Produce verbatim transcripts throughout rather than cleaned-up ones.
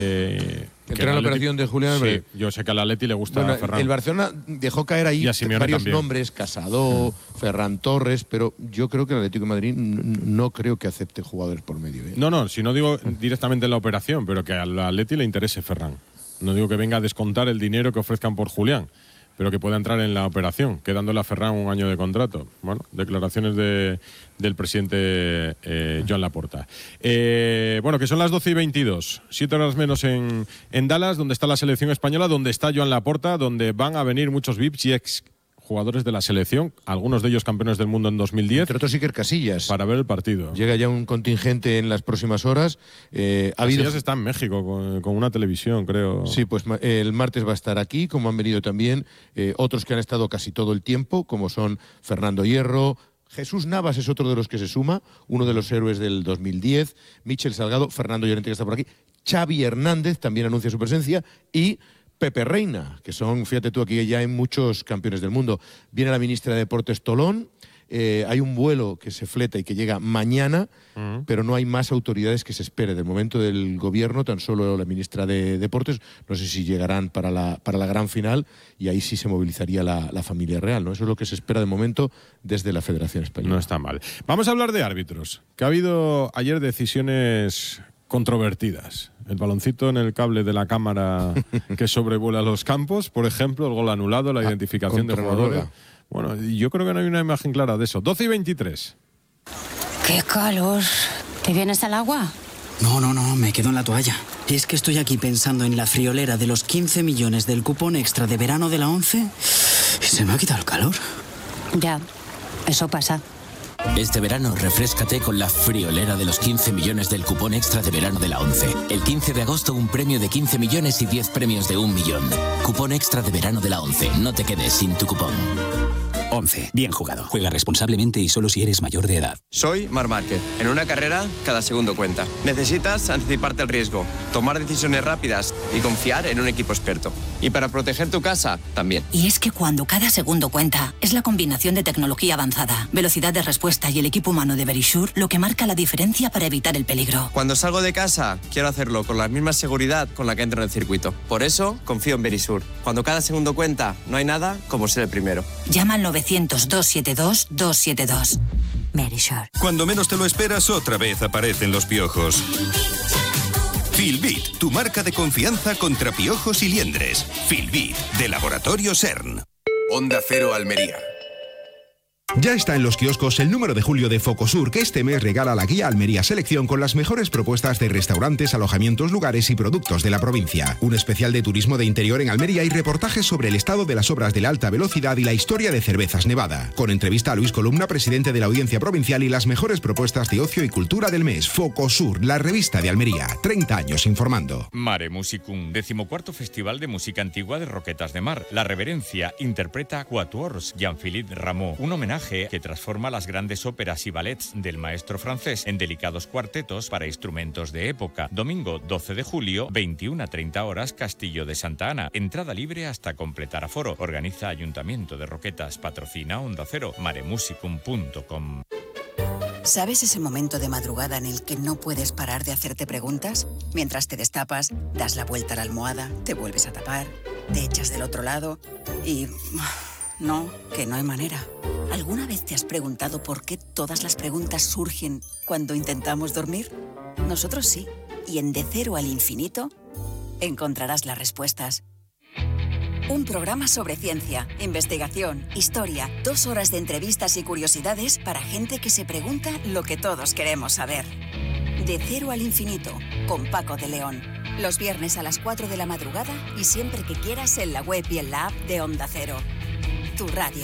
Eh, Entró en la operación de Julián Álvarez. Sí, yo sé que al Atleti le gusta bueno, a Ferran. El Barcelona dejó caer ahí varios también. nombres, Casado, mm. Ferran Torres, pero yo creo que el Atlético de Madrid no creo que acepte jugadores por medio. ¿eh? No, no, si no digo directamente en la operación, pero que al Atleti le interese Ferran. No digo que venga a descontar el dinero que ofrezcan por Julián, pero que pueda entrar en la operación, quedándole a Ferran un año de contrato. Bueno, declaraciones de, del presidente eh, Joan Laporta. Eh, bueno, que son las doce y veintidós, siete horas menos en, en Dallas, donde está la selección española, donde está Joan Laporta, donde van a venir muchos V I Ps y ex jugadores de la selección, algunos de ellos campeones del mundo en dos mil diez. Entre otros Iker Casillas. Para ver el partido. Llega ya un contingente en las próximas horas. Eh, ha Casillas habido... está en México con, con una televisión, creo. Sí, pues el martes va a estar aquí, como han venido también eh, otros que han estado casi todo el tiempo, como son Fernando Hierro. Jesús Navas es otro de los que se suma, uno de los héroes del dos mil diez. Michel Salgado, Fernando Llorente, que está por aquí. Xavi Hernández también anuncia su presencia. Y Pepe Reina, que son, fíjate tú, aquí ya hay muchos campeones del mundo. Viene la ministra de Deportes Tolón, eh, hay un vuelo que se fleta y que llega mañana, uh-huh. pero no hay más autoridades que se espere. Del momento del gobierno, tan solo la ministra de Deportes, no sé si llegarán para la, para la gran final, y ahí sí se movilizaría la, la familia real, ¿no? Eso es lo que se espera de momento desde la Federación Española. No está mal. Vamos a hablar de árbitros, que ha habido ayer decisiones controvertidas. El baloncito en el cable de la cámara que sobrevuela los campos, por ejemplo, el gol anulado, la ah, identificación de jugadores. Bueno, yo creo que no hay una imagen clara de eso. doce y veintitrés. ¡Qué calor! ¿Te vienes al agua? No, no, no, me quedo en la toalla. Es que estoy aquí pensando en la friolera de los quince millones del cupón extra de verano de la ONCE y se me ha quitado el calor. Ya, eso pasa. Este verano, refréscate con la friolera de los quince millones del cupón extra de verano de la ONCE. El quince de agosto, un premio de quince millones y diez premios de un millón. Cupón extra de verano de la ONCE. No te quedes sin tu cupón. ONCE. Bien jugado. Juega responsablemente y solo si eres mayor de edad. Soy Marc Márquez. En una carrera, cada segundo cuenta. Necesitas anticiparte al riesgo, tomar decisiones rápidas y confiar en un equipo experto. Y para proteger tu casa, también. Y es que cuando cada segundo cuenta, es la combinación de tecnología avanzada, velocidad de respuesta y el equipo humano de Verisure lo que marca la diferencia para evitar el peligro. Cuando salgo de casa, quiero hacerlo con la misma seguridad con la que entro en el circuito. Por eso, confío en Verisure. Cuando cada segundo cuenta, no hay nada como ser el primero. Llama al novecientos, doscientos setenta y dos, doscientos setenta y dos. Verisure. Cuando menos te lo esperas, otra vez aparecen los piojos. Filbit, tu marca de confianza contra piojos y liendres. Filbit, de Laboratorio CERN. Onda Cero Almería. Ya está en los kioscos el número de julio de Focosur, que este mes regala la guía Almería Selección con las mejores propuestas de restaurantes, alojamientos, lugares y productos de la provincia. Un especial de turismo de interior en Almería y reportajes sobre el estado de las obras de la alta velocidad y la historia de Cervezas Nevada. Con entrevista a Luis Columna, presidente de la Audiencia Provincial, y las mejores propuestas de ocio y cultura del mes. Focosur, la revista de Almería. treinta años informando. Mare Musicum, decimocuarto Festival de Música Antigua de Roquetas de Mar. La Reverencia interpreta Quatuors Jean-Philippe Rameau, un homenaje que transforma las grandes óperas y ballets del maestro francés en delicados cuartetos para instrumentos de época. Domingo doce de julio, veintiuna a treinta horas, Castillo de Santa Ana. Entrada libre hasta completar aforo. Organiza Ayuntamiento de Roquetas. Patrocina Onda Cero. maremusicum punto com. ¿Sabes ese momento de madrugada en el que no puedes parar de hacerte preguntas? Mientras te destapas, das la vuelta a la almohada, te vuelves a tapar, te echas del otro lado y... No, que no hay manera. ¿Alguna vez te has preguntado por qué todas las preguntas surgen cuando intentamos dormir? Nosotros sí. Y en De Cero al Infinito encontrarás las respuestas. Un programa sobre ciencia, investigación, historia, dos horas de entrevistas y curiosidades para gente que se pregunta lo que todos queremos saber. De Cero al Infinito, con Paco de León. Los viernes a las cuatro de la madrugada y siempre que quieras en la web y en la app de Onda Cero. Tu radio.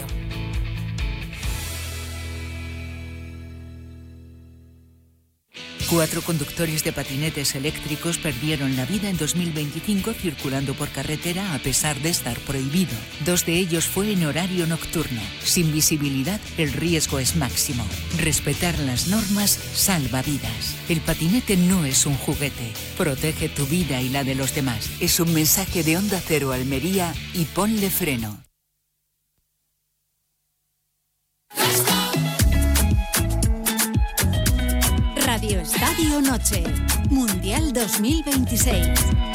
Cuatro conductores de patinetes eléctricos perdieron la vida en dos mil veinticinco circulando por carretera a pesar de estar prohibido. Dos de ellos fue en horario nocturno. Sin visibilidad, el riesgo es máximo. Respetar las normas salva vidas. El patinete no es un juguete. Protege tu vida y la de los demás. Es un mensaje de Onda Cero Almería y Ponle Freno. Radio Estadio Noche, Mundial dos mil veintiséis.